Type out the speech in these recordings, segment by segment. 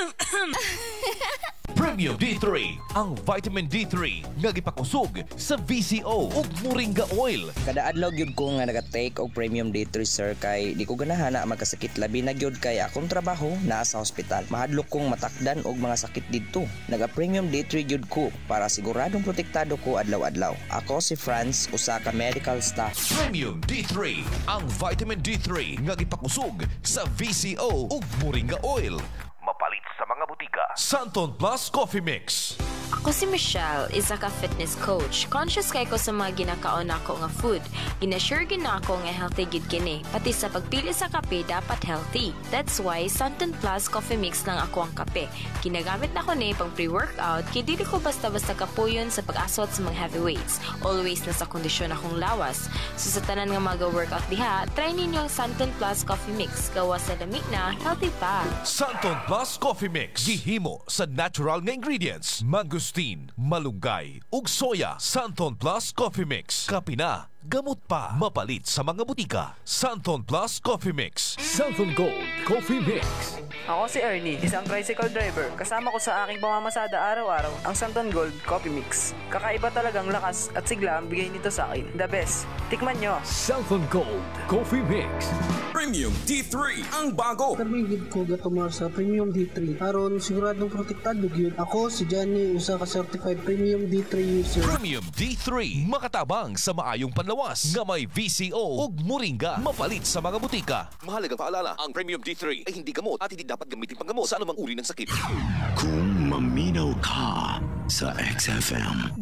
Premium D3, ang vitamin D3 nga gipakusog sa VCO ug Moringa Oil. Kada adlaw gyud ko nga naga-take og Premium D3 sir kay di ko ganahan na magkasakit labi na gyud kay akong trabaho naa sa ospital. Mahadlok kong matakdan og mga sakit didto. Naga-Premium D3 gyud ko para siguradong protektado ko adlaw-adlaw. Ako si Franz, usa ka medical staff. Premium D3, ang vitamin D3 nga gipakusog sa VCO ug Moringa Oil. Mapalit sa mga butika. Santon Plus Coffee Mix. Ako si Michelle, isa ka fitness coach. Conscious kay ko sa mga ginakaon nako nga food. Ginasure gid na ako nga healthy gid kini. Pati sa pagpili sa kape dapat healthy. That's why Santon Plus Coffee Mix lang ako ang kape. Ginagamit na ko ni pang pre-workout kay dili ko basta-basta kapuyon sa pag-aswat sa mga heavyweights. Always nasa kondisyon akong lawas. So sa tanan nga mag-workout diha, try ninyo ang Santon Plus Coffee Mix. Gawa sa lamig na, healthy pa. Santon Plus Coffee Mix. Gihimo sa natural nga ingredients. Mangustin, malunggay, ug soya. Santon Plus Coffee Mix. Kape na, gamot pa. Mapalit sa mga butika. Santon Plus Coffee Mix. Santon Gold Coffee Mix. Ako si Ernie, isang tricycle driver. Kasama ko sa aking pamamasada araw-araw ang Santon Gold Coffee Mix. Kakaiba talagang lakas at sigla ang bigay nito sa akin. The best. Tikman nyo. Santon Gold Coffee Mix. Premium D3 ang bago. Karmigid ko gatumar sa Premium D3. Aron siguradong protektado gyud. Ako si Johnny, usa ka certified Premium D3 user. Premium D3, makatabang sa maayong panlawas nga may VCO ug Moringa. Mapalit sa mga butika. Mahalagang paalala, ang Premium D3 ay hindi gamot at hindi dapat gamitin panggamot sa anumang uri ng sakit. Kung maminaw ka sa XFM.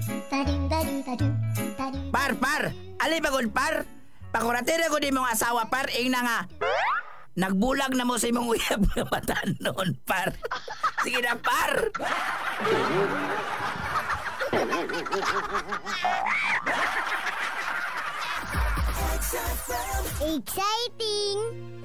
Par! Ali bagod par! Pakuratira ko di mong asawa par, ing na nga. Nagbulag na mo sa imong uyab na matanon par. Sige na par! Exciting!